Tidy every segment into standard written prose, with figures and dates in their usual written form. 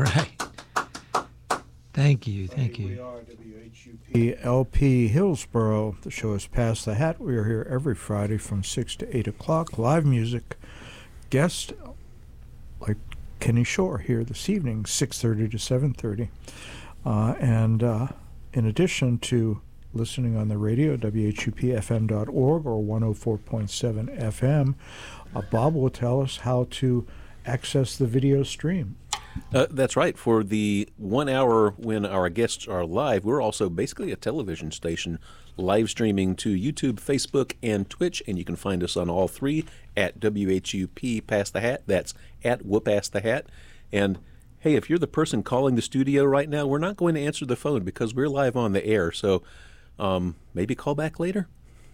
right. Thank you. We are WHUP LP Hillsboro. The show is Pass the Hat. We are here every Friday from 6 to 8 o'clock. Live music. Guest like Kenny Shore here this evening, 6:30 to 7:30. And in addition to listening on the radio, WHUPFM.org or 104.7 FM, Bob will tell us how to access the video stream. That's right. For the 1 hour when our guests are live, we're also basically a television station live streaming to YouTube, Facebook, and Twitch, and you can find us on all three at WHUP Pass the Hat. That's at Whoop Ass the Hat. And hey, if you're the person calling the studio right now, we're not going to answer the phone because we're live on the air, so maybe call back later.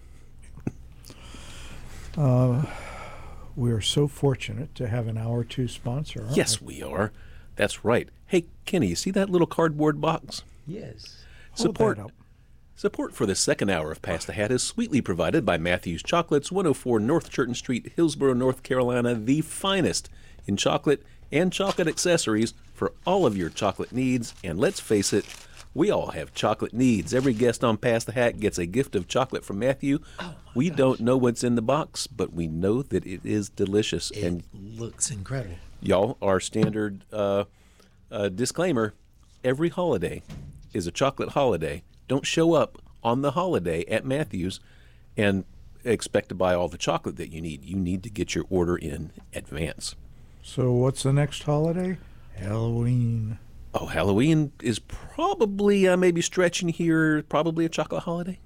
We are so fortunate to have an Hour 2 sponsor, aren't Yes, we are. That's right. Hey, Kenny, you see that little cardboard box? Yes. Hold that up. Support for the second hour of Pass the Hat is sweetly provided by Matthews Chocolates, 104 North Churton Street, Hillsboro, North Carolina, the finest in chocolate and chocolate accessories for all of your chocolate needs. And let's face it, we all have chocolate needs. Every guest on Pass the Hat gets a gift of chocolate from Matthew. We don't know what's in the box, but we know that it is delicious. It looks incredible. Y'all, our standard disclaimer, every holiday is a chocolate holiday. Don't show up on the holiday at Matthews and expect to buy all the chocolate that you need. You need to get your order in advance. So what's the next holiday? Halloween. Oh, Halloween is probably, maybe stretching here, probably a chocolate holiday.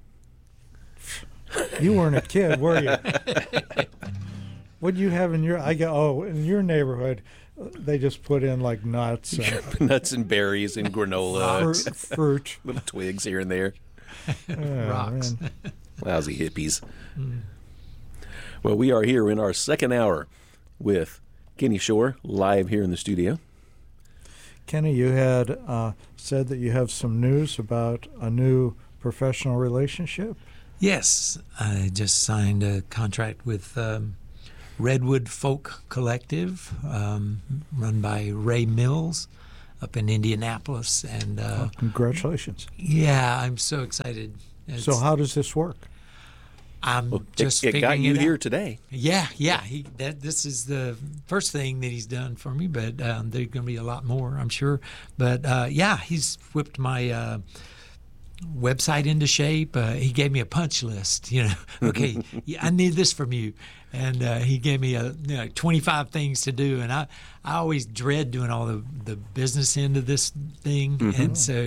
You weren't a kid, were you? What do you have in your, in your neighborhood, they just put in like nuts. Nuts and berries and granola. Fruit. Little twigs here and there. Rocks. Man. Lousy hippies. Well, we are here in our second hour with Kenny Shore, live here in the studio. Kenny, you had said that you have some news about a new professional relationship. Yes, I just signed a contract with Redwood Folk Collective, run by Ray Mills up in Indianapolis. And congratulations. Yeah, I'm so excited. So how does this work? I'm just it got you out. here today. Yeah. This is the first thing that he's done for me, but there's going to be a lot more, I'm sure. But he's whipped my website into shape. He gave me a punch list. Okay, I need this from you, and he gave me 25 things to do. And I always dread doing all the business end of this thing, and so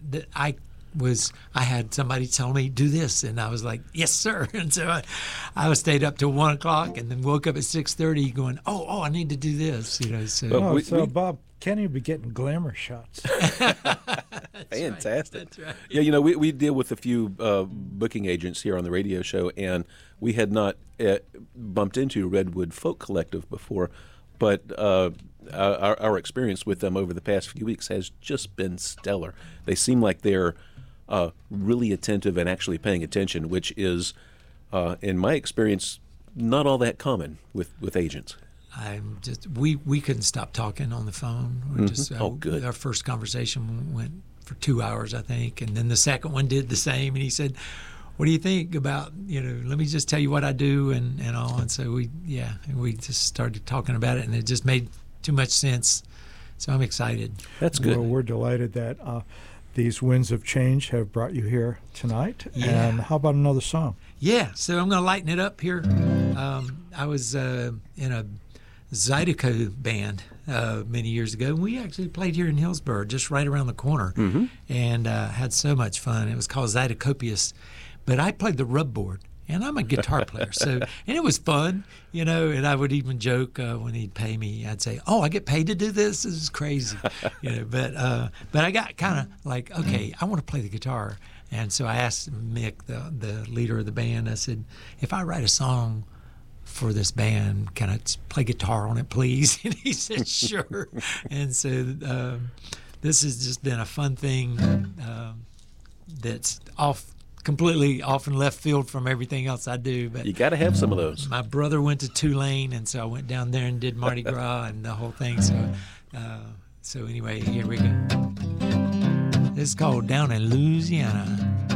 I had somebody tell me do this, and I was like, yes, sir. And so I stayed up till 1 o'clock, and then woke up at 6:30, going, I need to do this. So Bob, Kenny will be getting glamour shots. Fantastic. That's right. Yeah, we deal with a few booking agents here on the radio show, and we had not bumped into Redwood Folk Collective before, but our experience with them over the past few weeks has just been stellar. They seem like they're really attentive and actually paying attention, which is, in my experience, not all that common with agents. We couldn't stop talking on the phone. Good. Our first conversation went for 2 hours, I think, and then the second one did the same. And he said, "What do you think about let me just tell you what I do and all." And so we just started talking about it, and it just made too much sense. So I'm excited. That's good. Well, we're delighted that these winds of change have brought you here tonight. Yeah. And how about another song? Yeah, so I'm going to lighten it up here. I was in a Zydeco band many years ago, and we actually played here in Hillsboro, just right around the corner, and had so much fun. It was called Zydecopius, but I played the rub board, and I'm a guitar player, and it was fun, and I would even joke when he'd pay me, I'd say, I get paid to do this? This is crazy, but I got kind of like, okay, I want to play the guitar. And so I asked Mick, the leader of the band, I said, if I write a song for this band, can I play guitar on it, please? And he said, sure. And so this has just been a fun thing that's completely off in left field from everything else I do. But you got to have some of those. My brother went to Tulane, and so I went down there and did Mardi Gras and the whole thing. So So anyway, here we go. This is called Down in Louisiana.